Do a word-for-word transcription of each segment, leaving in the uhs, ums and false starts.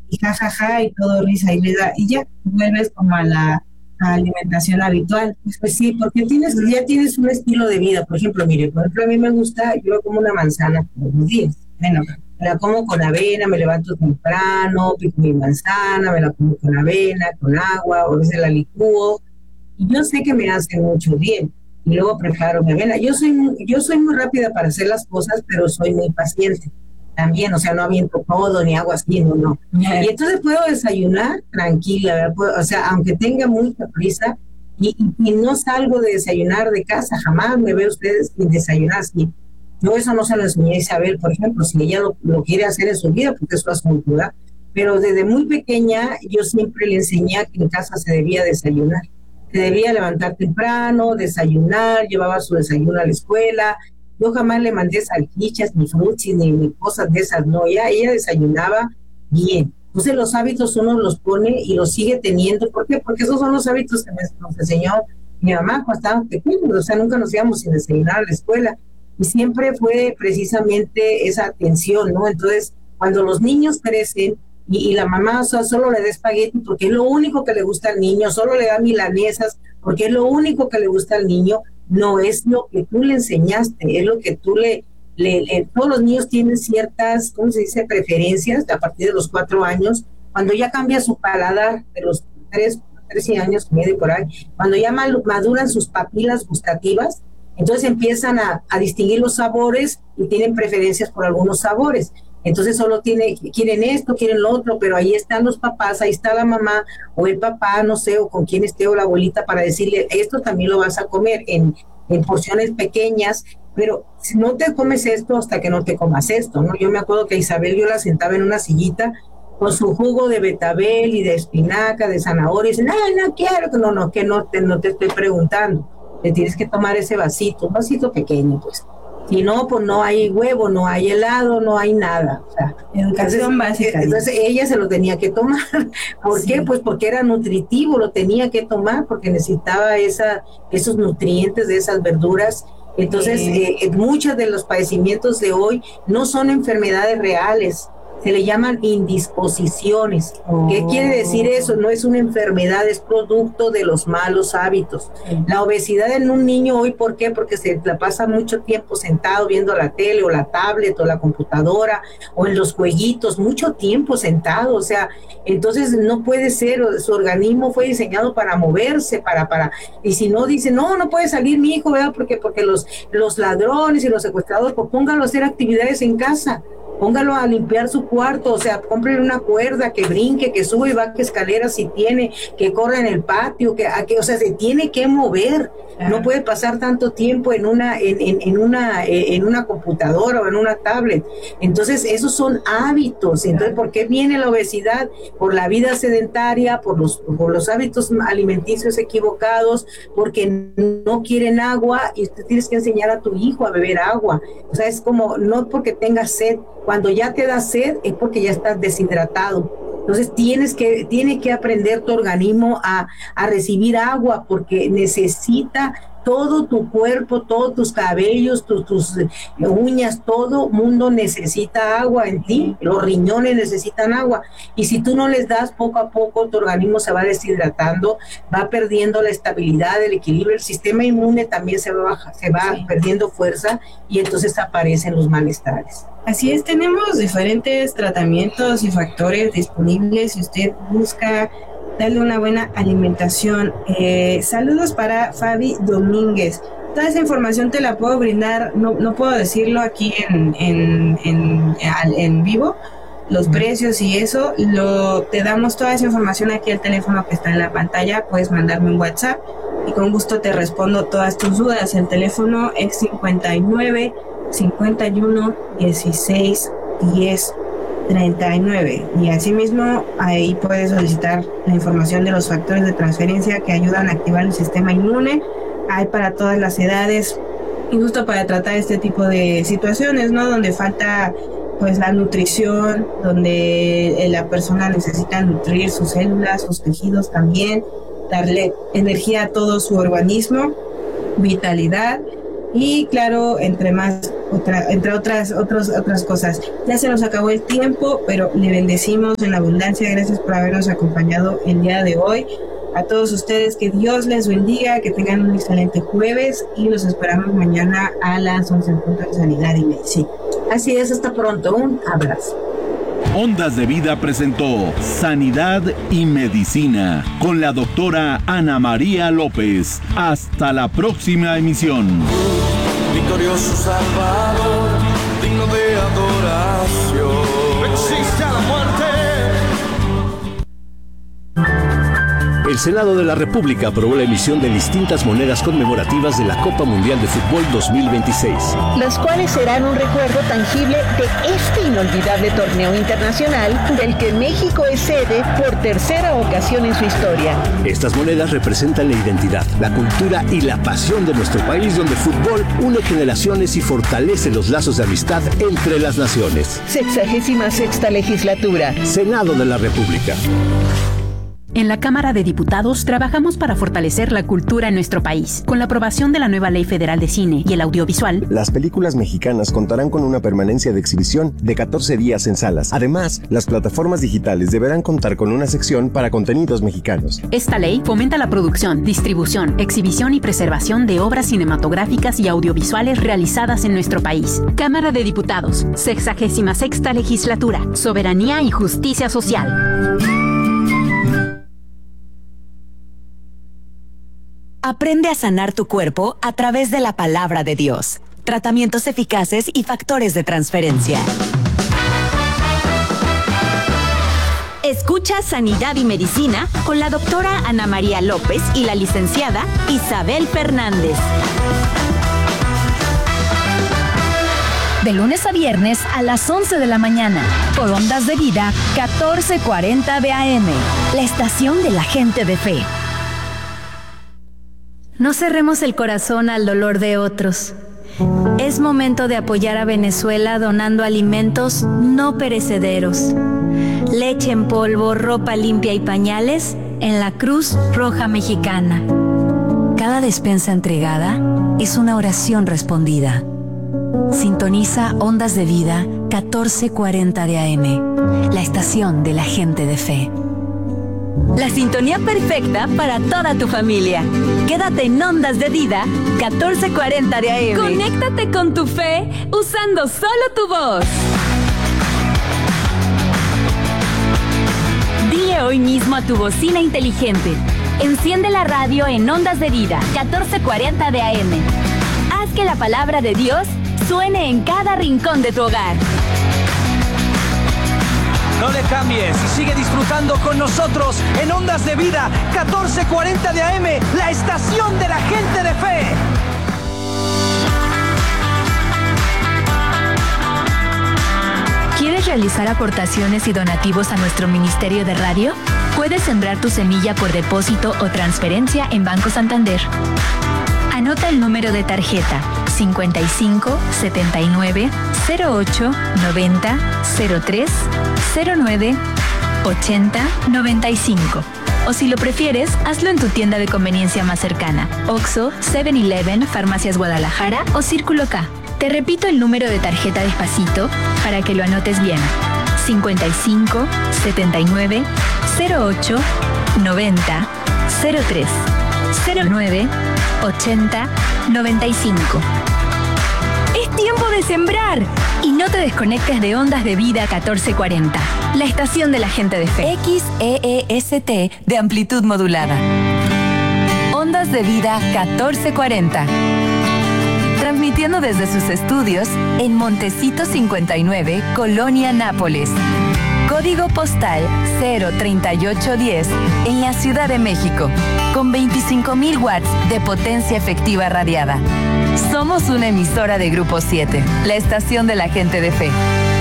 y jajaja, ja, ja, y todo risa y risa, y ya vuelves como a la a alimentación habitual. Pues, pues sí, porque tienes, ya tienes un estilo de vida. Por ejemplo, mire, por ejemplo, a mí me gusta, yo como una manzana todos los días. Bueno, me la como con avena, me levanto temprano, pico mi manzana, me la como con avena, con agua, o a veces la licúo, y yo sé que me hace mucho bien. Y luego preparo mi avena. Yo soy, muy, yo soy muy rápida para hacer las cosas, pero soy muy paciente también, o sea, no aviento todo ni hago así, no, no. Y entonces puedo desayunar tranquila, ¿verdad? Puedo, o sea, aunque tenga mucha prisa, y, y, y no salgo de desayunar de casa, jamás me veo ustedes sin desayunar así. Yo eso no se lo enseñé a Isabel, por ejemplo, si ella lo, lo quiere hacer en su vida, porque eso es su cultura, pero desde muy pequeña yo siempre le enseñé que en casa se debía desayunar. Se debía levantar temprano, desayunar, llevaba su desayuno a la escuela. Yo jamás le mandé salchichas, ni frutis, ni, ni cosas de esas, no, ella, ella desayunaba bien. Entonces los hábitos uno los pone y los sigue teniendo. ¿Por qué? Porque esos son los hábitos que nos enseñó mi mamá cuando estábamos pequeños, o sea, nunca nos íbamos sin desayunar a la escuela. Y siempre fue precisamente esa atención, ¿no? Entonces, cuando los niños crecen y, y la mamá, o sea, solo le da espagueti porque es lo único que le gusta al niño, solo le da milanesas porque es lo único que le gusta al niño, no es lo que tú le enseñaste, es lo que tú le, le, le... Todos los niños tienen ciertas, ¿cómo se dice?, preferencias a partir de los cuatro años, cuando ya cambia su paladar de los tres, trece años, medio por ahí, cuando ya maduran sus papilas gustativas, entonces empiezan a, a distinguir los sabores y tienen preferencias por algunos sabores. Entonces solo tiene, quieren esto, quieren lo otro, pero ahí están los papás, ahí está la mamá o el papá, no sé, o con quién esté, o la abuelita, para decirle, esto también lo vas a comer en, en porciones pequeñas, pero si no te comes esto hasta que no te comas esto, ¿no? Yo me acuerdo que a Isabel yo la sentaba en una sillita con su jugo de betabel y de espinaca, de zanahoria, y dice, no, no quiero, no, no, que no te, no te estoy preguntando, te tienes que tomar ese vasito, un vasito pequeño, pues. Si no, pues no hay huevo, no hay helado, no hay nada. O sea, educación entonces, básica. Entonces ella se lo tenía que tomar. ¿Por sí. qué? Pues porque era nutritivo, lo tenía que tomar porque necesitaba esa, esos nutrientes de esas verduras. Entonces, eh, eh, muchos de los padecimientos de hoy no son enfermedades reales, se le llaman indisposiciones. Oh. ¿Qué quiere decir eso? No es una enfermedad, es producto de los malos hábitos. Sí. La obesidad en un niño hoy, ¿por qué? Porque se la pasa mucho tiempo sentado viendo la tele o la tablet o la computadora o en los jueguitos, mucho tiempo sentado, o sea, entonces no puede ser, su organismo fue diseñado para moverse, para, para, y si no dice, no, no puede salir mi hijo, ¿verdad? Porque, porque los, los ladrones y los secuestradores, pues póngalo a hacer actividades en casa. Póngalo a limpiar su cuarto, o sea, cómprele una cuerda, que brinque, que sube y baje escaleras si tiene, que corra en el patio, que, a que o sea, se tiene que mover. No puede pasar tanto tiempo en una, en, en, en una, en una computadora o en una tablet. Entonces, esos son hábitos. Entonces, ¿por qué viene la obesidad? Por la vida sedentaria, por los, por los hábitos alimenticios equivocados, porque no quieren agua y tú tienes que enseñar a tu hijo a beber agua. O sea, es como, no porque tengas sed, cuando ya te da sed es porque ya estás deshidratado. Entonces tienes que, tiene que aprender tu organismo a, a recibir agua porque necesita todo tu cuerpo, todos tus cabellos, tus, tus uñas, todo mundo necesita agua en ti, los riñones necesitan agua, y si tú no les das, poco a poco tu organismo se va deshidratando, va perdiendo la estabilidad, el equilibrio, el sistema inmune también se va, se va sí. perdiendo fuerza, y entonces aparecen los malestares. Así es, tenemos diferentes tratamientos y factores disponibles si usted busca darle una buena alimentación. Eh, saludos para Fabi Domínguez. Toda esa información te la puedo brindar, no, no puedo decirlo aquí en, en, en, en vivo, los precios y eso, lo, te damos toda esa información aquí al teléfono que está en la pantalla, puedes mandarme un WhatsApp y con gusto te respondo todas tus dudas. El teléfono es cincuenta y nueve, cincuenta y uno, dieciséis, diez, treinta y nueve, y asimismo ahí puedes solicitar la información de los factores de transferencia que ayudan a activar el sistema inmune. Hay para todas las edades y justo para tratar este tipo de situaciones, ¿no? Donde falta pues la nutrición, donde la persona necesita nutrir sus células, sus tejidos también, darle energía a todo su organismo, vitalidad. y claro, entre más, otra, entre otras, otros, otras cosas. Ya se nos acabó el tiempo, pero le bendecimos en abundancia. Gracias por habernos acompañado el día de hoy. A todos ustedes, que Dios les bendiga, que tengan un excelente jueves y los esperamos mañana a las once en punto de Sanidad y Medicina. Así es, hasta pronto, un abrazo. Ondas de Vida presentó Sanidad y Medicina con la doctora Ana María López. Hasta la próxima emisión. Victorioso Salvador, digno de adoración. Existe a la muerte. El Senado de la República aprobó la emisión de distintas monedas conmemorativas de la Copa Mundial de Fútbol dos mil veintiséis. Las cuales serán un recuerdo tangible de este inolvidable torneo internacional del que México es sede por tercera ocasión en su historia. Estas monedas representan la identidad, la cultura y la pasión de nuestro país, donde el fútbol une generaciones y fortalece los lazos de amistad entre las naciones. Sexagésima sexta legislatura. Senado de la República. En la Cámara de Diputados trabajamos para fortalecer la cultura en nuestro país. Con la aprobación de la nueva Ley Federal de Cine y el Audiovisual, las películas mexicanas contarán con una permanencia de exhibición de catorce días en salas. Además, las plataformas digitales deberán contar con una sección para contenidos mexicanos. Esta ley fomenta la producción, distribución, exhibición y preservación de obras cinematográficas y audiovisuales realizadas en nuestro país. Cámara de Diputados, sexagésima sexta legislatura, soberanía y justicia social. Aprende a sanar tu cuerpo a través de la palabra de Dios. Tratamientos eficaces y factores de transferencia. Escucha Sanidad y Medicina con la doctora Ana María López y la licenciada Isabel Fernández. De lunes a viernes a las once de la mañana, por Ondas de Vida catorce cuarenta de A M, la estación de la gente de fe. No cerremos el corazón al dolor de otros. Es momento de apoyar a Venezuela donando alimentos no perecederos. Leche en polvo, ropa limpia y pañales en la Cruz Roja Mexicana. Cada despensa entregada es una oración respondida. Sintoniza Ondas de Vida catorce cuarenta de A M, la estación de la gente de fe. La sintonía perfecta para toda tu familia. Quédate en Ondas de Vida catorce cuarenta de A M. Conéctate con tu fe usando solo tu voz. Dile hoy mismo a tu bocina inteligente: enciende la radio en Ondas de Vida catorce cuarenta de A M. Haz que la palabra de Dios suene en cada rincón de tu hogar. No le cambies y sigue disfrutando con nosotros en Ondas de Vida catorce cuarenta de A M, la estación de la gente de fe. ¿Quieres realizar aportaciones y donativos a nuestro Ministerio de Radio? Puedes sembrar tu semilla por depósito o transferencia en Banco Santander. Anota el número de tarjeta cincuenta y cinco, setenta y nueve, cero ocho, noventa, cero tres, cero nueve, ochenta, noventa y cinco. O si lo prefieres, hazlo en tu tienda de conveniencia más cercana: Oxxo, seven eleven, Farmacias Guadalajara o Círculo K. Te repito el número de tarjeta despacito para que lo anotes bien: cincuenta y cinco, setenta y nueve, cero ocho, noventa, cero tres, cero nueve, ochenta, noventa y cinco. Es tiempo de sembrar y no te desconectes de Ondas de Vida catorce cuarenta, la estación de la gente de fe. X E E S T de amplitud modulada. Ondas de Vida catorce cuarenta. Transmitiendo desde sus estudios en Montecito cincuenta y nueve, Colonia Nápoles. Código postal cero treinta y ocho diez en la Ciudad de México, con veinticinco mil watts de potencia efectiva radiada. Somos una emisora de Grupo siete, la estación de la gente de fe.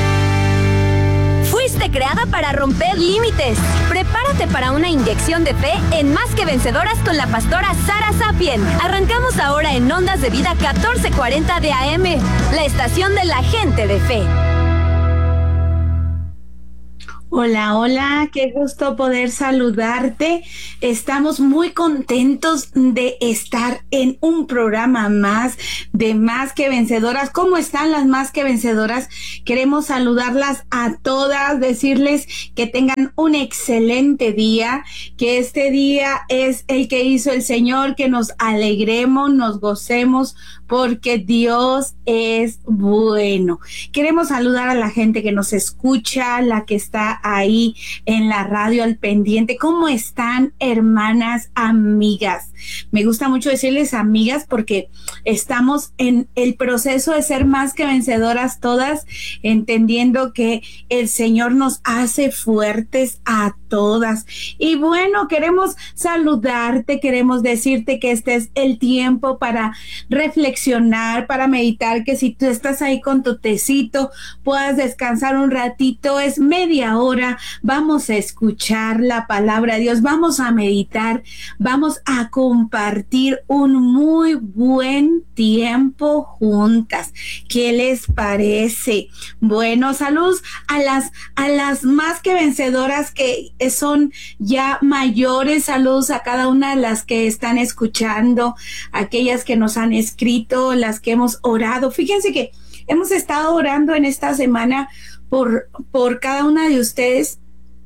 Fuiste creada para romper límites. Prepárate para una inyección de fe en Más que Vencedoras con la pastora Sara Sapien. Arrancamos ahora en Ondas de Vida catorce cuarenta de A M, la estación de la gente de fe. Hola, hola, qué gusto poder saludarte. Estamos muy contentos de estar en un programa más de Más que Vencedoras. ¿Cómo están las Más que Vencedoras? Queremos saludarlas a todas, decirles que tengan un excelente día, que este día es el que hizo el Señor, que nos alegremos, nos gocemos, porque Dios es bueno. Queremos saludar a la gente que nos escucha, la que está ahí en la radio al pendiente. ¿Cómo están, hermanas, amigas? Me gusta mucho decirles amigas porque estamos en el proceso de ser más que vencedoras todas, entendiendo que el Señor nos hace fuertes a todas. Y bueno, queremos saludarte, queremos decirte que este es el tiempo para reflexionar, para meditar, que si tú estás ahí con tu tecito, puedas descansar un ratito, es media hora, vamos a escuchar la palabra de Dios, vamos a meditar, vamos a compartir un muy buen tiempo juntas. ¿Qué les parece? Bueno, saludos a las, a las más que vencedoras que son ya mayores, saludos a cada una de las que están escuchando, aquellas que nos han escrito, las que hemos orado. Fíjense que hemos estado orando en esta semana por, por cada una de ustedes,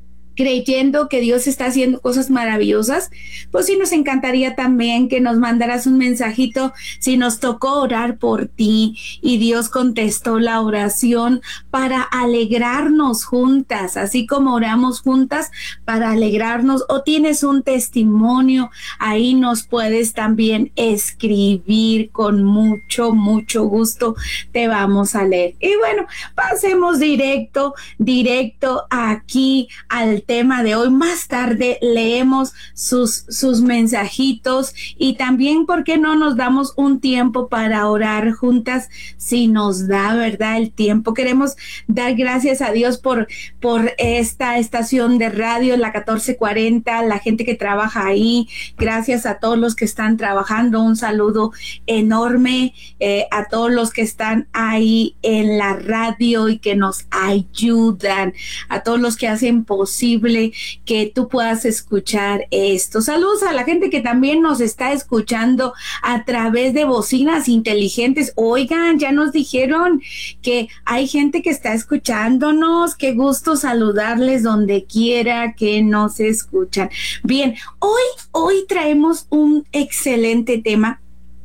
creyendo que Dios está haciendo cosas maravillosas. Pues sí, nos encantaría también que nos mandaras un mensajito si nos tocó orar por ti y Dios contestó la oración, para alegrarnos juntas, así como oramos juntas para alegrarnos, o tienes un testimonio, ahí nos puedes también escribir, con mucho, mucho gusto te vamos a leer. Y bueno, pasemos directo, directo aquí al tema de hoy. Más tarde leemos sus, sus mensajitos, y también, ¿por qué no nos damos un tiempo para orar juntas? Si nos da, ¿verdad?, el tiempo. Queremos dar gracias a Dios por, por esta estación de radio, la catorce cuarenta, la gente que trabaja ahí. Gracias a todos los que están trabajando. Un saludo enorme eh, a todos los que están ahí en la radio y que nos ayudan, a todos los que hacen posible que tú puedas escuchar esto. Saludos a la gente que también nos está escuchando a través de bocinas inteligentes. Oigan, ya nos dijeron que hay gente que está escuchándonos. Qué gusto saludarles donde quiera que nos escuchan. Bien, hoy, hoy traemos un excelente tema.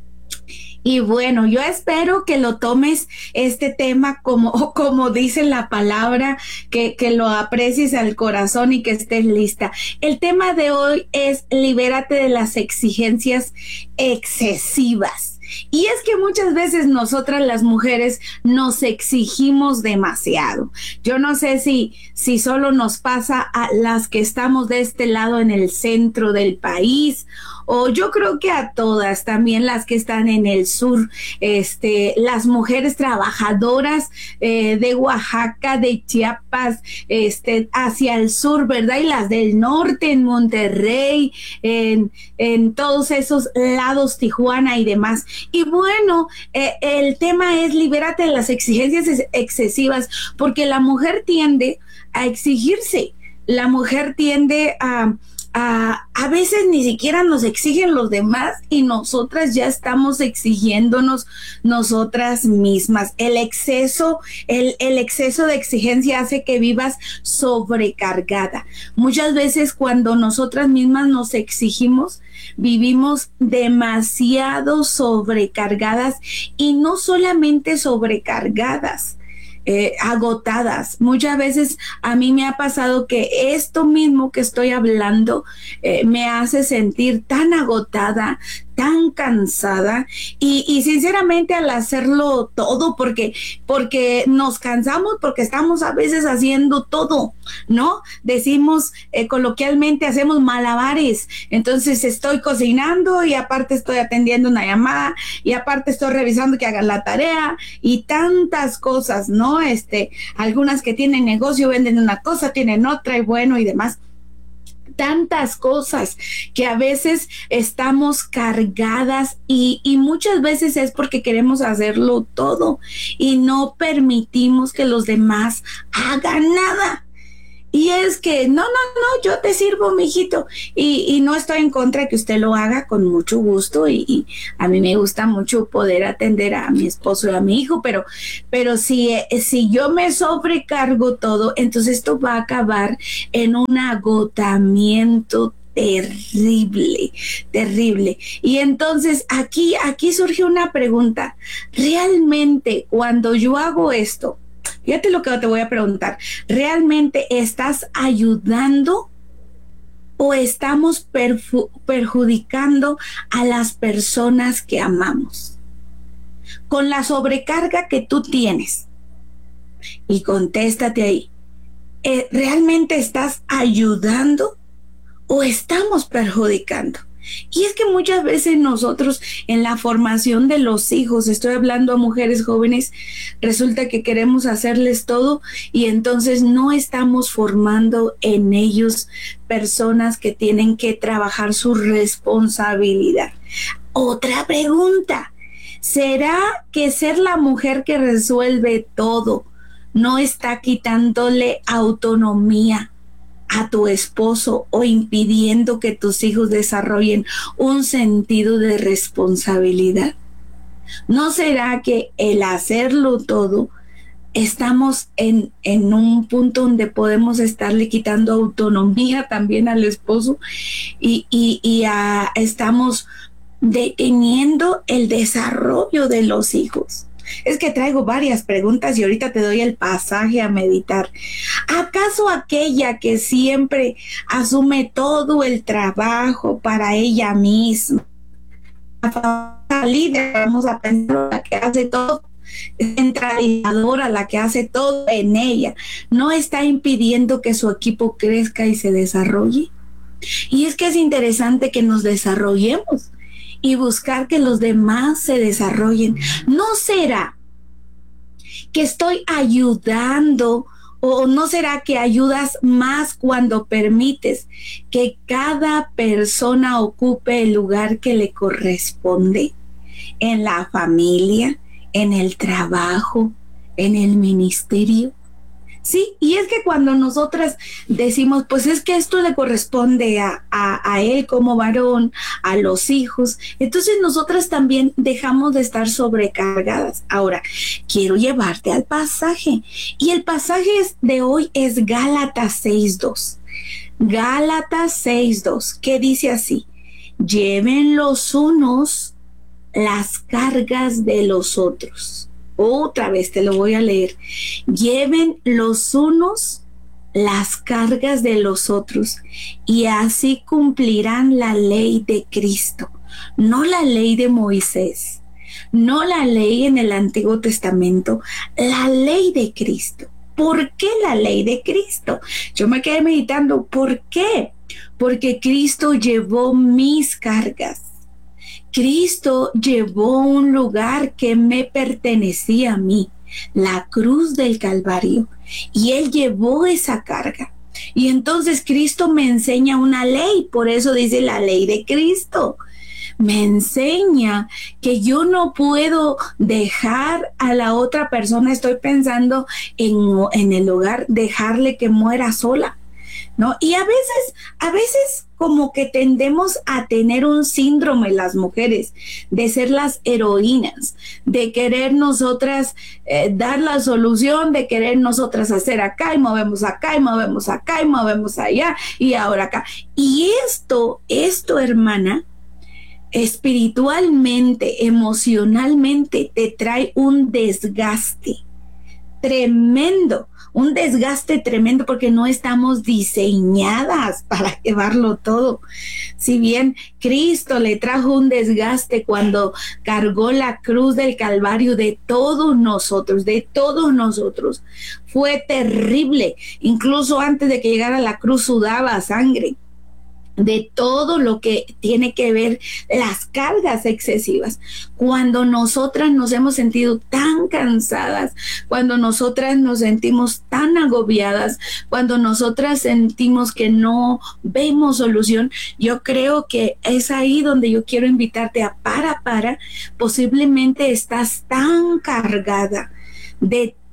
Y bueno, yo espero que lo tomes este tema como, como dice la palabra, que, que lo aprecies al corazón y que estés lista. El tema de hoy es: libérate de las exigencias excesivas. Y es que muchas veces nosotras las mujeres nos exigimos demasiado. Yo no sé si, si solo nos pasa a las que estamos de este lado en el centro del país, o yo creo que a todas, también las que están en el sur, este, las mujeres trabajadoras eh, de Oaxaca, de Chiapas, este, hacia el sur, ¿verdad? Y las del norte, en Monterrey, en, en todos esos lados, Tijuana y demás. Y bueno, eh, el tema es: libérate de las exigencias excesivas, porque la mujer tiende a exigirse, la mujer tiende a... A, a veces ni siquiera nos exigen los demás y nosotras ya estamos exigiéndonos nosotras mismas. El exceso, el, el exceso de exigencia hace que vivas sobrecargada. Muchas veces cuando nosotras mismas nos exigimos, vivimos demasiado sobrecargadas, y no solamente sobrecargadas, Eh, agotadas. Muchas veces a mí me ha pasado que esto mismo que estoy hablando eh, me hace sentir tan agotada, tan cansada, y, y sinceramente al hacerlo todo, porque, porque nos cansamos, porque estamos a veces haciendo todo, ¿no? Decimos eh, coloquialmente, hacemos malabares. Entonces estoy cocinando y aparte estoy atendiendo una llamada y aparte estoy revisando que hagan la tarea y tantas cosas, ¿no? Este, algunas que tienen negocio venden una cosa, tienen otra y bueno y demás. Tantas cosas que a veces estamos cargadas, y, y muchas veces es porque queremos hacerlo todo y no permitimos que los demás hagan nada. Y es que, no, no, no, yo te sirvo, mijito. Y, y no estoy en contra de que usted lo haga con mucho gusto. Y, y a mí me gusta mucho poder atender a mi esposo y a mi hijo. Pero, pero si, si yo me sobrecargo todo, entonces esto va a acabar en un agotamiento terrible, terrible. Y entonces aquí, aquí surge una pregunta. ¿Realmente cuando yo hago esto, fíjate lo que te voy a preguntar, ¿realmente estás ayudando o estamos perju- perjudicando a las personas que amamos? Con la sobrecarga que tú tienes, y contéstate ahí, ¿eh, ¿realmente estás ayudando o estamos perjudicando? Y es que muchas veces nosotros en la formación de los hijos, estoy hablando a mujeres jóvenes, resulta que queremos hacerles todo y entonces no estamos formando en ellos personas que tienen que trabajar su responsabilidad. Otra pregunta, ¿será que ser la mujer que resuelve todo no está quitándole autonomía a tu esposo o impidiendo que tus hijos desarrollen un sentido de responsabilidad? ¿No será que el hacerlo todo estamos en, en un punto donde podemos estarle quitando autonomía también al esposo y, y, y a, estamos deteniendo el desarrollo de los hijos? Es que traigo varias preguntas y ahorita te doy el pasaje a meditar. ¿Acaso aquella que siempre asume todo el trabajo para ella misma, la líder, vamos a pensar, la que hace todo, centralizadora, la que hace todo en ella, no está impidiendo que su equipo crezca y se desarrolle? Y es que es interesante que nos desarrollemos y buscar que los demás se desarrollen. ¿No será que estoy ayudando o no será que ayudas más cuando permites que cada persona ocupe el lugar que le corresponde en la familia, en el trabajo, en el ministerio? Sí, y es que cuando nosotras decimos, pues es que esto le corresponde a, a, a él como varón, a los hijos, entonces nosotras también dejamos de estar sobrecargadas. Ahora, quiero llevarte al pasaje, y el pasaje de hoy es Gálatas seis dos. Gálatas seis dos, que dice así: lleven los unos las cargas de los otros. Otra vez te lo voy a leer. Lleven los unos las cargas de los otros y así cumplirán la ley de Cristo. No la ley de Moisés, no la ley en el Antiguo Testamento, la ley de Cristo. ¿Por qué la ley de Cristo? Yo me quedé meditando, ¿por qué? Porque Cristo llevó mis cargas. Cristo llevó un lugar que me pertenecía a mí, la cruz del Calvario, y Él llevó esa carga. Y entonces Cristo me enseña una ley, por eso dice la ley de Cristo. Me enseña que yo no puedo dejar a la otra persona, estoy pensando en, en el hogar, dejarle que muera sola, ¿no? Y a veces, a veces como que tendemos a tener un síndrome las mujeres, de ser las heroínas, de querer nosotras eh, dar la solución, de querer nosotras hacer acá y movemos acá y movemos acá y movemos allá y ahora acá. Y esto, esto, hermana, espiritualmente, emocionalmente, te trae un desgaste tremendo, un desgaste tremendo porque no estamos diseñadas para llevarlo todo. Si bien Cristo le trajo un desgaste cuando cargó la cruz del Calvario de todos nosotros, de todos nosotros, fue terrible. Incluso antes de que llegara a la cruz sudaba sangre. De todo lo que tiene que ver las cargas excesivas. Cuando nosotras nos hemos sentido tan cansadas, cuando nosotras nos sentimos tan agobiadas, cuando nosotras sentimos que no vemos solución, yo creo que es ahí donde yo quiero invitarte a para, para, posiblemente estás tan cargada de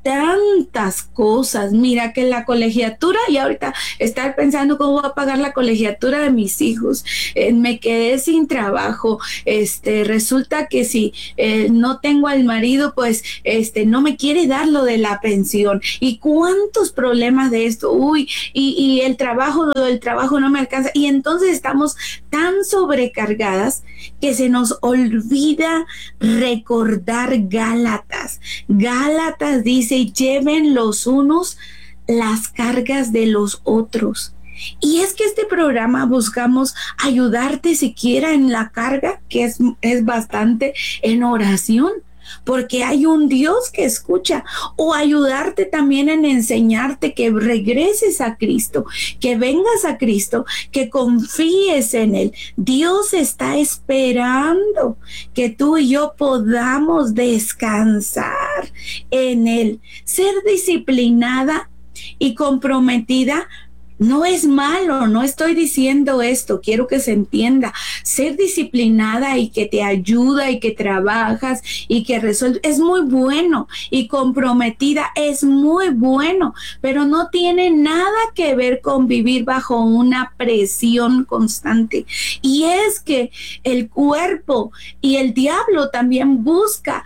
tantas cosas. Mira que la colegiatura, y ahorita estar pensando cómo voy a pagar la colegiatura de mis hijos, eh, me quedé sin trabajo, este, resulta que si eh, no tengo al marido, pues este, no me quiere dar lo de la pensión, y cuántos problemas de esto, uy, y, y el trabajo, lo del trabajo no me alcanza, y entonces estamos tan sobrecargadas que se nos olvida recordar Gálatas. Gálatas dice: lleven los unos las cargas de los otros. Y es que este programa buscamos ayudarte siquiera en la carga, que es, es bastante, en oración, porque hay un Dios que escucha, o ayudarte también en enseñarte que regreses a Cristo, que vengas a Cristo, que confíes en Él. Dios está esperando que tú y yo podamos descansar en Él. Ser disciplinada y comprometida no es malo, no estoy diciendo esto, quiero que se entienda. Ser disciplinada y que te ayuda y que trabajas y que resuelve es muy bueno, y comprometida es muy bueno, pero no tiene nada que ver con vivir bajo una presión constante. Y es que el cuerpo y el diablo también busca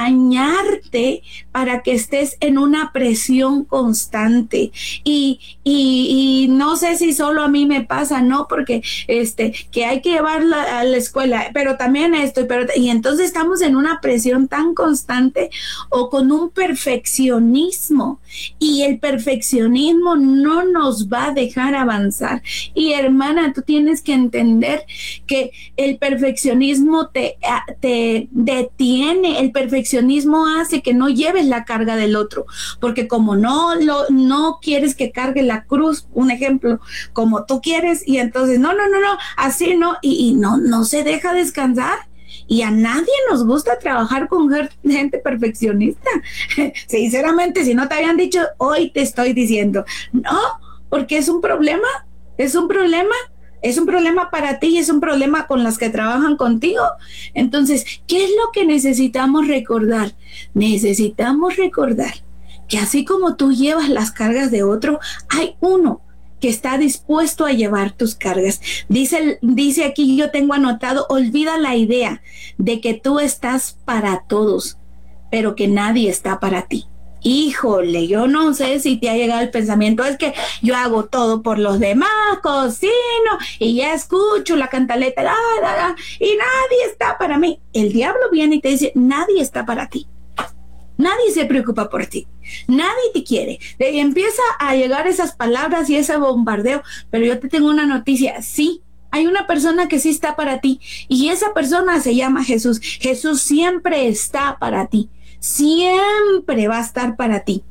dañarte para que estés en una presión constante. Y, y, y no sé si solo a mí me pasa, no, porque este, que hay que llevarla a la escuela, pero también esto, pero, y entonces estamos en una presión tan constante, o con un perfeccionismo, y el perfeccionismo no nos va a dejar avanzar. Y hermana, tú tienes que entender que el perfeccionismo te, te detiene, el perfeccionismo hace que no lleves la carga del otro, porque como no, lo, no quieres que cargue la cruz, un ejemplo, como tú quieres, y entonces no, no, no, no, así no, y, y no, no se deja descansar. Y a nadie nos gusta trabajar con gente perfeccionista. Sinceramente, si no te habían dicho, hoy te estoy diciendo, no, porque es un problema, es un problema. Es un problema para ti y es un problema con las que trabajan contigo. Entonces, ¿qué es lo que necesitamos recordar? Necesitamos recordar que así como tú llevas las cargas de otro, hay uno que está dispuesto a llevar tus cargas. Dice, dice aquí, yo tengo anotado: olvida la idea de que tú estás para todos, pero que nadie está para ti. Híjole, yo no sé si te ha llegado el pensamiento, es que yo hago todo por los demás, cocino y ya escucho la cantaleta, da, da, da, y nadie está para mí. El diablo viene y te dice: nadie está para ti. Nadie se preocupa por ti. Nadie te quiere. Y empieza a llegar esas palabras y ese bombardeo. Pero yo te tengo una noticia. Sí, hay una persona que sí está para ti. Y esa persona se llama Jesús. Jesús siempre está para ti. Siempre va a estar para ti.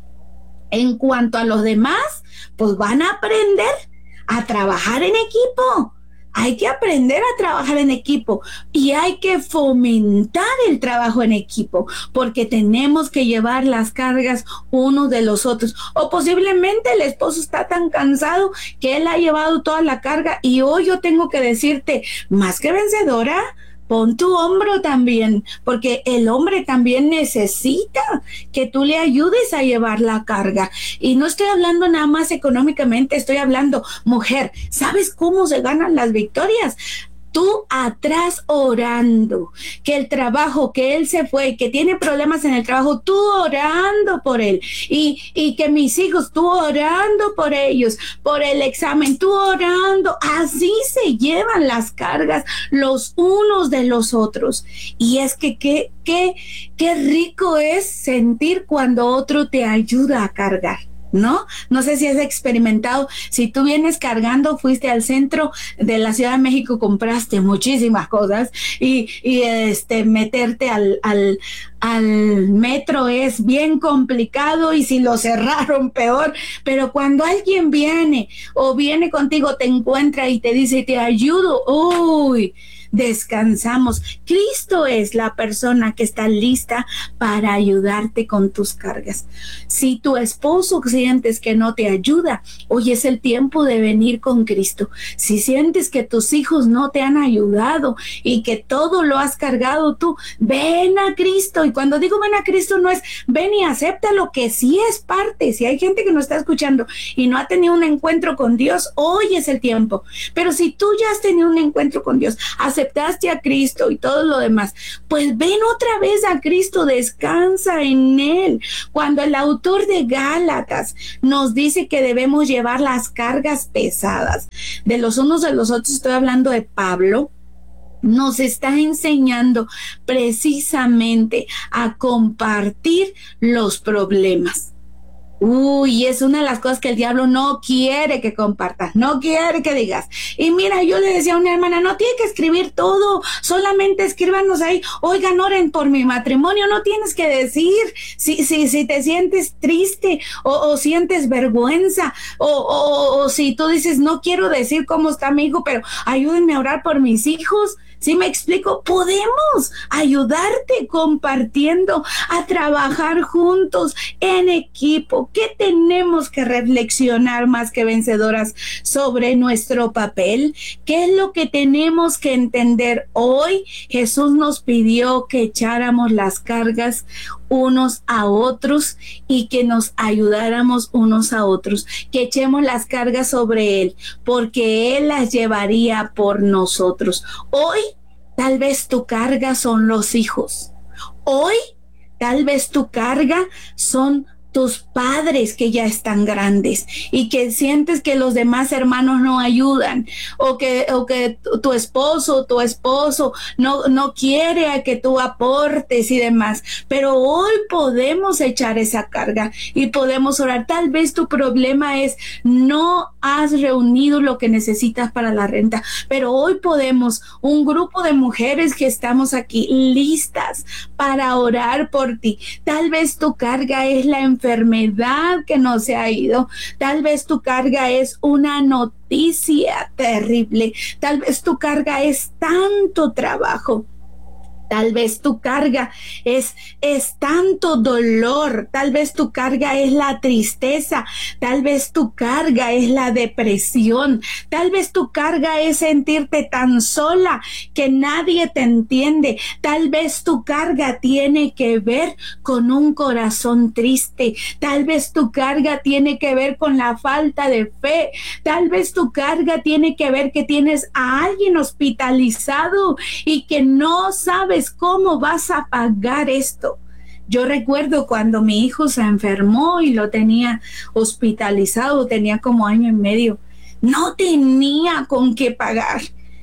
En cuanto a los demás, pues van a aprender a trabajar en equipo. Hay que aprender a trabajar en equipo y hay que fomentar el trabajo en equipo, porque tenemos que llevar las cargas unos de los otros. O posiblemente el esposo está tan cansado que él ha llevado toda la carga, y hoy yo tengo que decirte, más que vencedora, pon tu hombro también, porque el hombre también necesita que tú le ayudes a llevar la carga. Y no estoy hablando nada más económicamente, estoy hablando, mujer, ¿sabes cómo se ganan las victorias? Tú atrás orando, que el trabajo, que él se fue, que tiene problemas en el trabajo, tú orando por él, y, y que mis hijos, tú orando por ellos, por el examen, tú orando. Así se llevan las cargas los unos de los otros. Y es que qué, qué, qué rico es sentir cuando otro te ayuda a cargar, ¿no? No sé si has experimentado, si tú vienes cargando, fuiste al centro de la Ciudad de México, compraste muchísimas cosas y, y este, meterte al, al, al metro es bien complicado, y si lo cerraron peor, pero cuando alguien viene o viene contigo, te encuentra y te dice, te ayudo, uy, descansamos. Cristo es la persona que está lista para ayudarte con tus cargas. Si tu esposo sientes que no te ayuda, hoy es el tiempo de venir con Cristo. Si sientes que tus hijos no te han ayudado y que todo lo has cargado tú, ven a Cristo. Y cuando digo ven a Cristo, no es ven y acepta lo que sí es parte. Si hay gente que nos está escuchando y no ha tenido un encuentro con Dios, hoy es el tiempo. Pero si tú ya has tenido un encuentro con Dios, aceptaste a Cristo y todo lo demás, pues ven otra vez a Cristo, descansa en Él. Cuando el autor de Gálatas nos dice que debemos llevar las cargas pesadas de los unos de los otros, estoy hablando de Pablo, nos está enseñando precisamente a compartir los problemas. Uy, es una de las cosas que el diablo no quiere que compartas, no quiere que digas. Y mira, yo le decía a una hermana, no tiene que escribir todo, solamente escríbanos ahí, oigan, oren por mi matrimonio, no tienes que decir si, si, si te sientes triste o, o sientes vergüenza o, o, o si tú dices, no quiero decir cómo está mi hijo, pero ayúdenme a orar por mis hijos. ¿Sí me explico? Podemos ayudarte compartiendo, a trabajar juntos en equipo. ¿Qué tenemos que reflexionar más que vencedoras sobre nuestro papel? ¿Qué es lo que tenemos que entender hoy? Jesús nos pidió que echáramos las cargas unos a otros y que nos ayudáramos unos a otros, que echemos las cargas sobre Él, porque Él las llevaría por nosotros. Hoy, tal vez tu carga son los hijos. Hoy, tal vez tu carga son tus padres que ya están grandes y que sientes que los demás hermanos no ayudan, o que, o que tu, tu esposo o tu esposo no, no quiere a que tú aportes y demás. Pero hoy podemos echar esa carga y podemos orar. Tal vez tu problema es no has reunido lo que necesitas para la renta, pero hoy podemos, un grupo de mujeres que estamos aquí listas para orar por ti. Tal vez tu carga es la enfermedad que no se ha ido. Tal vez tu carga es una noticia terrible. Tal vez tu carga es tanto trabajo. Tal vez tu carga es, es tanto dolor. Tal vez tu carga es la tristeza. Tal vez tu carga es la depresión. Tal vez tu carga es sentirte tan sola que nadie te entiende. Tal vez tu carga tiene que ver con un corazón triste. Tal vez tu carga tiene que ver con la falta de fe. Tal vez tu carga tiene que ver que tienes a alguien hospitalizado y que no sabes cómo vas a pagar esto. Yo recuerdo cuando mi hijo se enfermó y lo tenía hospitalizado, tenía como año y medio, no tenía con qué pagar,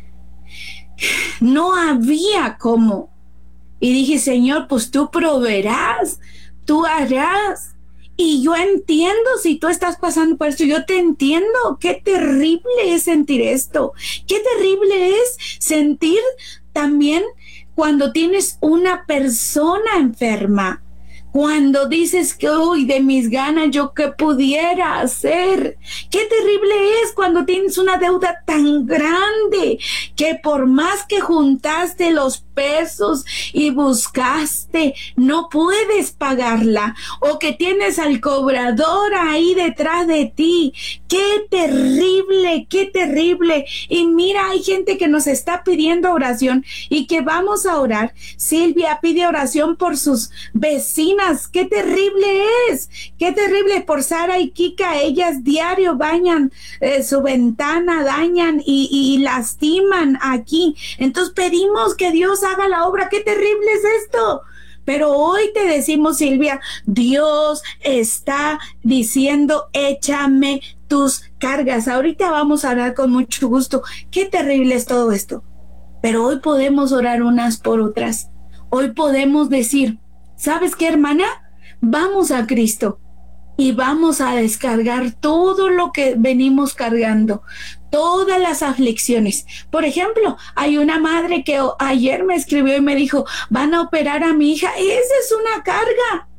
no había cómo, y dije, Señor, pues tú proveerás, tú harás. Y yo entiendo si tú estás pasando por esto, yo te entiendo. Qué terrible es sentir esto, qué terrible es sentir también cuando tienes una persona enferma, cuando dices que hoy de mis ganas yo qué pudiera hacer. Qué terrible es cuando tienes una deuda tan grande que por más que juntaste los pesos y buscaste, no puedes pagarla, o que tienes al cobrador ahí detrás de ti. Qué terrible, qué terrible. Y mira, hay gente que nos está pidiendo oración y que vamos a orar. Silvia pide oración por sus vecinas. Qué terrible es, qué terrible por Sara y Kika. Ellas diario bañan eh, su ventana, dañan y, y lastiman aquí. Entonces pedimos que Dios haga la obra. Qué terrible es esto. Pero hoy te decimos, Silvia, Dios está diciendo, échame tus cargas. Ahorita vamos a orar con mucho gusto. Qué terrible es todo esto. Pero hoy podemos orar unas por otras. Hoy podemos decir, ¿sabes qué, hermana? Vamos a Cristo y vamos a descargar todo lo que venimos cargando, todas las aflicciones. Por ejemplo, hay una madre que ayer me escribió y me dijo, van a operar a mi hija. Esa es una carga.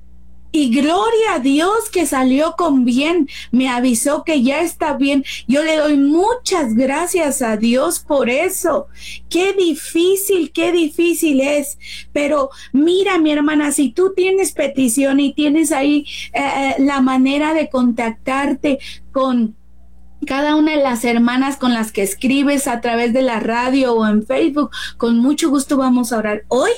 Y gloria a Dios que salió con bien, me avisó que ya está bien. Yo le doy muchas gracias a Dios por eso. Qué difícil, qué difícil es. Pero mira, mi hermana, si tú tienes petición y tienes ahí eh, la manera de contactarte con cada una de las hermanas con las que escribes a través de la radio o en Facebook, con mucho gusto vamos a orar. Hoy,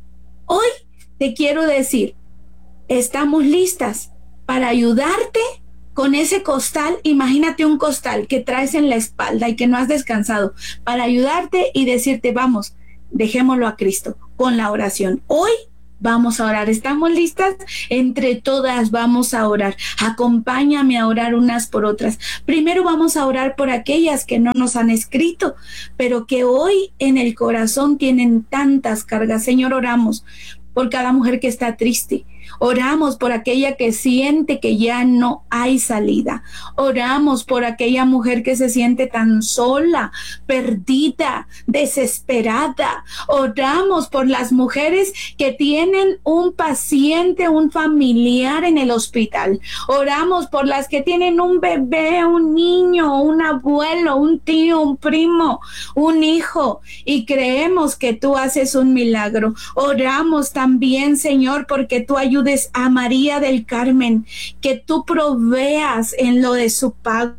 hoy te quiero decir, estamos listas para ayudarte con ese costal. Imagínate un costal que traes en la espalda y que no has descansado, para ayudarte y decirte, vamos, dejémoslo a Cristo con la oración. Hoy vamos a orar. ¿Estamos listas? Entre todas vamos a orar. Acompáñame a orar unas por otras. Primero vamos a orar por aquellas que no nos han escrito, pero que hoy en el corazón tienen tantas cargas. Señor, oramos por cada mujer que está triste. Oramos por aquella que siente que ya no hay salida. Oramos por aquella mujer que se siente tan sola, perdida, desesperada. Oramos por las mujeres que tienen un paciente, un familiar en el hospital. Oramos por las que tienen un bebé, un niño, un abuelo, un tío, un primo, un hijo, y creemos que tú haces un milagro. Oramos también, Señor, porque tú ayudes a María del Carmen, que tú proveas en lo de su pago,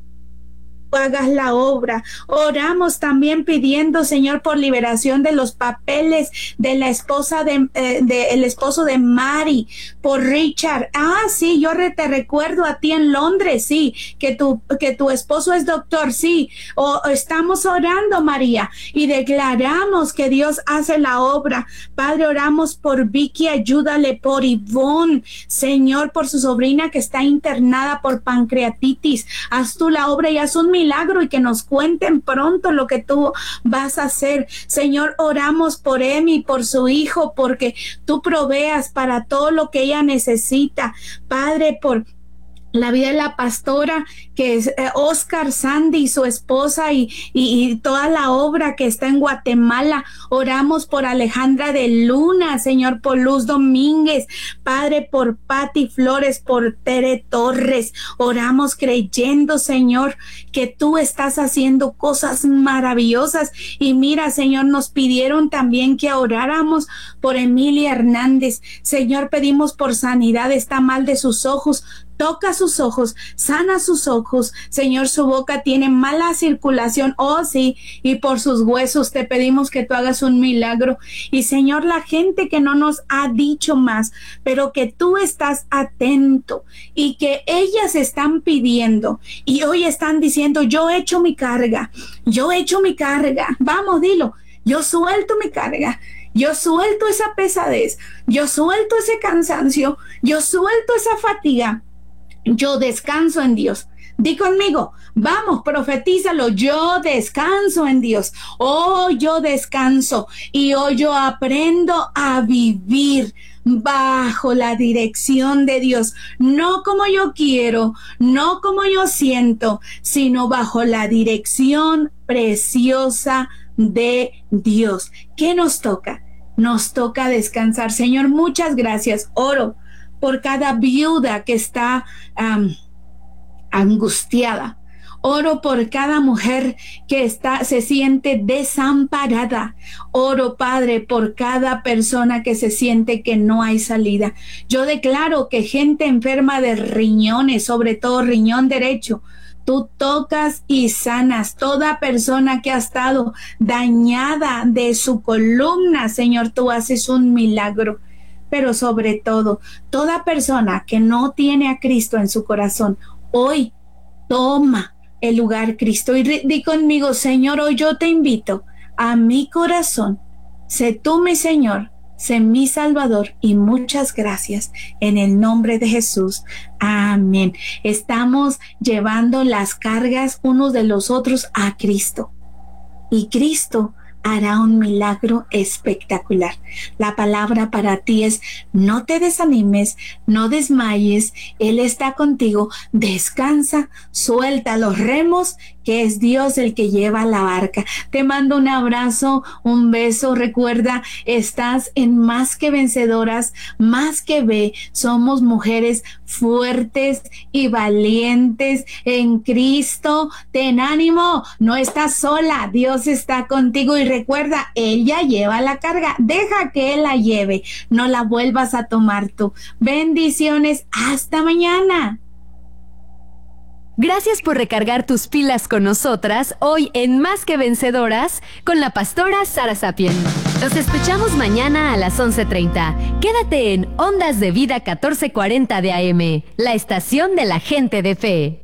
hagas la obra. Oramos también pidiendo, Señor, por liberación de los papeles de la esposa de, eh, de el esposo de Mari, por Richard. Ah, sí, yo re, te recuerdo a ti en Londres, sí, que tu, que tu esposo es doctor, sí. O, estamos orando, María, y declaramos que Dios hace la obra. Padre, oramos por Vicky, ayúdale, por Ivonne, Señor, por su sobrina que está internada por pancreatitis. Haz tú la obra y haz un milagro milagro y que nos cuenten pronto lo que tú vas a hacer. Señor, oramos por Emi, por su hijo, porque tú proveas para todo lo que ella necesita. Padre, por la vida de la pastora que es eh, Oscar, Sandy y su esposa y, y, y toda la obra que está en Guatemala. Oramos por Alejandra de Luna, Señor, por Luz Domínguez, Padre, por Patti Flores, por Tere Torres. Oramos creyendo, Señor, que tú estás haciendo cosas maravillosas. Y mira, Señor, nos pidieron también que oráramos por Emilia Hernández. Señor, pedimos por sanidad, está mal de sus ojos. Toca sus ojos, sana sus ojos, Señor, su boca tiene mala circulación, oh sí, y por sus huesos te pedimos que tú hagas un milagro. Y Señor, la gente que no nos ha dicho más, pero que tú estás atento y que ellas están pidiendo y hoy están diciendo, yo he hecho mi carga, yo he hecho mi carga, vamos, dilo, yo suelto mi carga. Yo suelto esa pesadez, yo suelto ese cansancio, yo suelto esa fatiga. Yo descanso en Dios. Di conmigo, vamos, profetízalo. Yo descanso en Dios. Oh, yo descanso y hoy yo aprendo a vivir bajo la dirección de Dios, no como yo quiero, no como yo siento, sino bajo la dirección preciosa de Dios. ¿Qué nos toca? Nos toca descansar. Señor, muchas gracias. Oro por cada viuda que está um, angustiada. Oro por cada mujer que está, se siente desamparada. Oro, Padre, por cada persona que se siente que no hay salida. Yo declaro que gente enferma de riñones, sobre todo riñón derecho, tú tocas y sanas. Toda persona que ha estado dañada de su columna, Señor, tú haces un milagro. Pero sobre todo, toda persona que no tiene a Cristo en su corazón, hoy toma el lugar Cristo. Y di conmigo, Señor, hoy yo te invito a mi corazón. Sé tú mi Señor, sé mi Salvador, y muchas gracias en el nombre de Jesús. Amén. Estamos llevando las cargas unos de los otros a Cristo. Y Cristo hará un milagro espectacular. La palabra para ti es: no te desanimes, no desmayes, Él está contigo. Descansa, suelta los remos que es Dios el que lleva la barca. Te mando un abrazo, un beso. Recuerda, estás en Más que Vencedoras, Más que Ve. Somos mujeres fuertes y valientes en Cristo. Ten ánimo, no estás sola, Dios está contigo y recuerda, Él ya lleva la carga, deja que Él la lleve, no la vuelvas a tomar tú. Bendiciones, hasta mañana. Gracias por recargar tus pilas con nosotras hoy en Más que Vencedoras con la pastora Sara Sapien. Nos escuchamos mañana a las once treinta. Quédate en Ondas de Vida catorce cuarenta de A M, la estación de la gente de fe.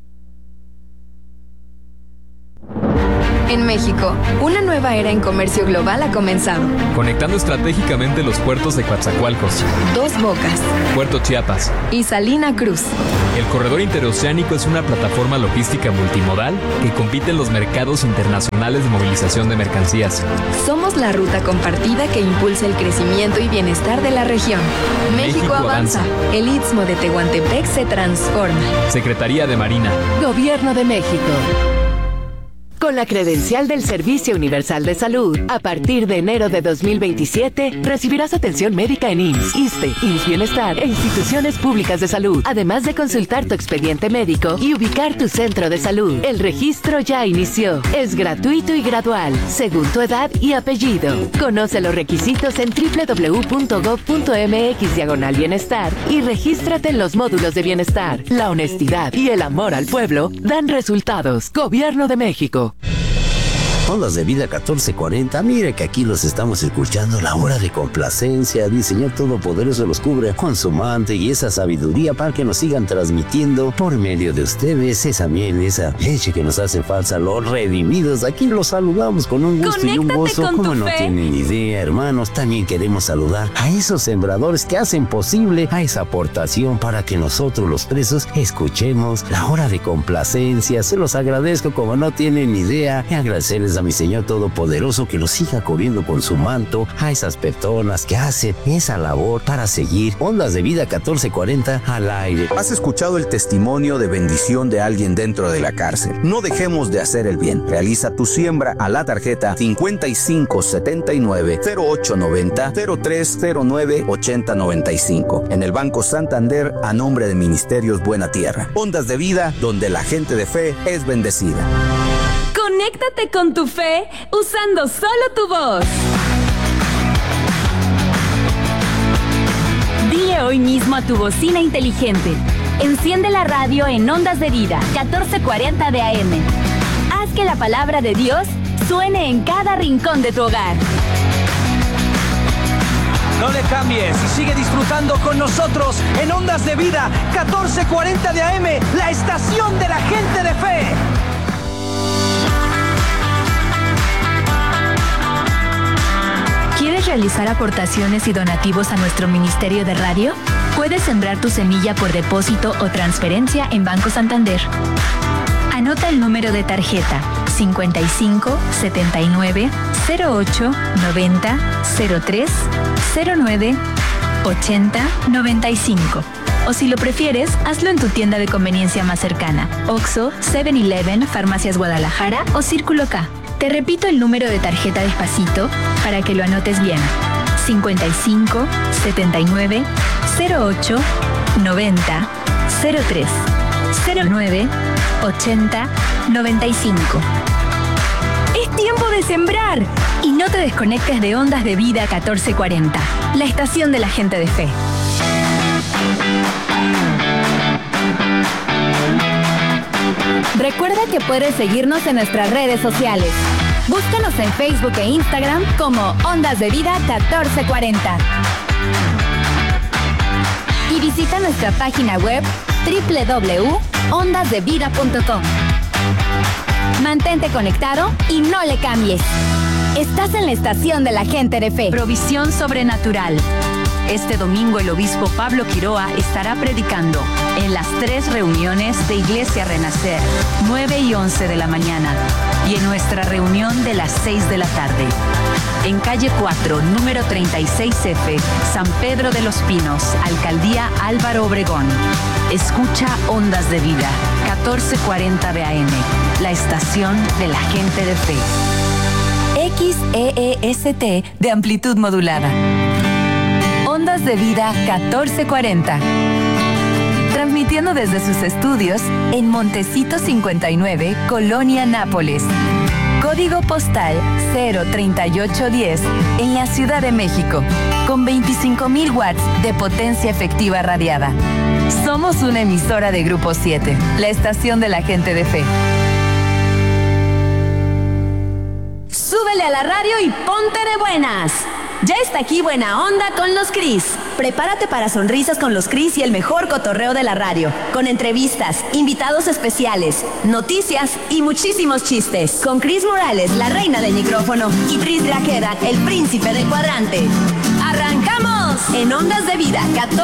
En México, una nueva era en comercio global ha comenzado. Conectando estratégicamente los puertos de Coatzacoalcos, Dos Bocas Puerto Chiapas y Salina Cruz. El corredor interoceánico es una plataforma logística multimodal que compite en los mercados internacionales de movilización de mercancías. Somos la ruta compartida que impulsa el crecimiento y bienestar de la región. México, México avanza. avanza. El Istmo de Tehuantepec se transforma. Secretaría de Marina. Gobierno de México. Con la credencial del Servicio Universal de Salud, a partir de enero de dos mil veintisiete, recibirás atención médica en I M S S, ISSSTE, I M S S Bienestar e instituciones públicas de salud, además de consultar tu expediente médico y ubicar tu centro de salud. El registro ya inició. Es gratuito y gradual, según tu edad y apellido. Conoce los requisitos en doble u doble u doble u punto gob punto eme equis diagonal bienestar y regístrate en los módulos de bienestar. La honestidad y el amor al pueblo dan resultados. Gobierno de México. Ondas de Vida catorce cuarenta, mire que aquí los estamos escuchando, la hora de complacencia. El Señor Todopoderoso los cubre con su manto y esa sabiduría para que nos sigan transmitiendo por medio de ustedes esa miel, esa leche que nos hace falta. Los redimidos, aquí los saludamos con un gusto Conéctate y un gozo. Como no fe. Tienen idea, hermanos, también queremos saludar a esos sembradores que hacen posible a esa aportación para que nosotros los presos escuchemos la hora de complacencia. Se los agradezco como no tienen idea y agradecerles a mi Señor Todopoderoso que los siga cubriendo con su manto a esas personas que hacen esa labor para seguir Ondas de Vida catorce cuarenta al aire. ¿Has escuchado el testimonio de bendición de alguien dentro de la cárcel? No dejemos de hacer el bien. Realiza tu siembra a la tarjeta cincuenta y cinco setenta y nueve cero ocho noventa cero tres cero nueve ochenta noventa y cinco en el Banco Santander a nombre de Ministerios Buena Tierra. Ondas de Vida, donde la gente de fe es bendecida. Conéctate con tu fe usando solo tu voz. Dile hoy mismo a tu bocina inteligente: enciende la radio en Ondas de Vida catorce cuarenta de A M. Haz que la palabra de Dios suene en cada rincón de tu hogar. No le cambies y sigue disfrutando con nosotros en Ondas de Vida catorce cuarenta de A M, la estación de la gente de fe. ¿Quieres realizar aportaciones y donativos a nuestro Ministerio de Radio? Puedes sembrar tu semilla por depósito o transferencia en Banco Santander. Anota el número de tarjeta cincuenta y cinco setenta y nueve cero ocho noventa cero tres cero nueve ochenta noventa y cinco. O si lo prefieres, hazlo en tu tienda de conveniencia más cercana: Oxxo, seven eleven, Farmacias Guadalajara o Círculo K. Te repito el número de tarjeta despacito para que lo anotes bien: cincuenta y cinco setenta y nueve cero ocho noventa cero tres cero nueve ochenta noventa y cinco. ¡Es tiempo de sembrar! Y no te desconectes de Ondas de Vida catorce cuarenta, la estación de la gente de fe. Recuerda que puedes seguirnos en nuestras redes sociales. Búscanos en Facebook e Instagram como Ondas de Vida catorce cuarenta. Y visita nuestra página web doble u doble u doble u punto ondas de vida punto com. Mantente conectado y no le cambies. Estás en la estación de la gente de fe. Provisión sobrenatural. Este domingo el obispo Pablo Quiroa estará predicando en las tres reuniones de Iglesia Renacer, nueve y once de la mañana. y en nuestra reunión de las seis de la tarde. En calle cuatro, número treinta y seis F, San Pedro de los Pinos, Alcaldía Álvaro Obregón. Escucha Ondas de Vida, catorce cuarenta de A M, la estación de la gente de fe. X E E S T de amplitud modulada. Ondas de Vida catorce cuarenta. Transmitiendo desde sus estudios en Montecito cincuenta y nueve, Colonia Nápoles. Código postal cero treinta y ocho diez en la Ciudad de México, con veinticinco mil watts de potencia efectiva radiada. Somos una emisora de Grupo siete, la estación de la gente de fe. Súbele a la radio y ponte de buenas. Ya está aquí Buena Onda con los Cris. Prepárate para sonrisas con los Cris y el mejor cotorreo de la radio, con entrevistas, invitados especiales, noticias y muchísimos chistes. Con Cris Morales, la reina del micrófono, y Tris Grajeda, el príncipe del cuadrante. ¡Arrancamos! En Ondas de Vida, catorce